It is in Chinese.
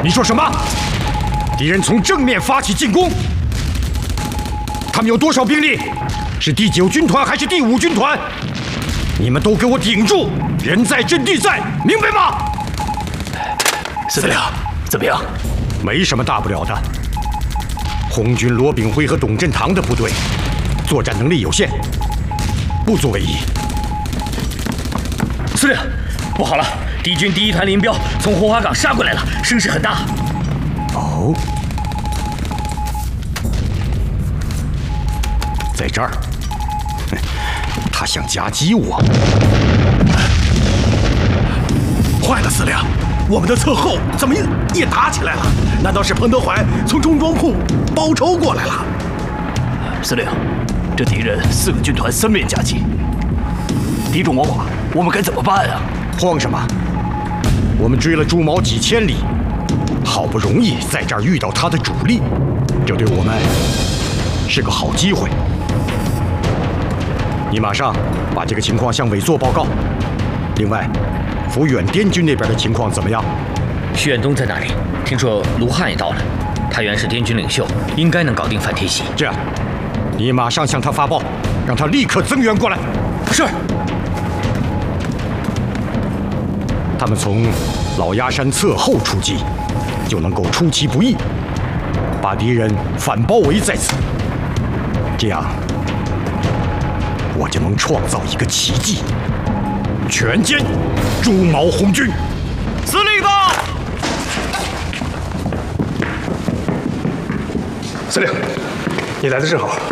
你说什么？敌人从正面发起进攻，他们有多少兵力？是第9军团还是第5军团？你们都给我顶住！人在阵地在，明白吗？ 司令，怎么样？ 没什么大不了的。红军罗炳辉和董振堂的部队作战能力有限，不足为疑。 司令，不好了！敌军第1团林彪从红花岗杀过来了，声势很大。 哦，在这儿，他想夹击我。 坏了，司令，我们的侧后怎么也打起来了？难道是彭德怀从中装铺包抄过来了？司令，这敌人4个军团3面夹击，敌众我寡，我们该怎么办啊？ 慌什么？我们追了朱毛几千里，好不容易在这儿遇到他的主力，这对我们是个好机会。你马上把这个情况向委座报告。另外，抚远滇军那边的情况怎么样？ 徐远东在哪里？听说卢汉也到了，他原是滇军领袖，应该能搞定范天喜。 这样，你马上向他发报，让他立刻增援过来。 是。 他们从老鸭山侧后出击，就能够出其不意，把敌人反包围在此。这样，我就能创造一个奇迹，全歼朱毛红军。 司令到！ 司令，你来的正好。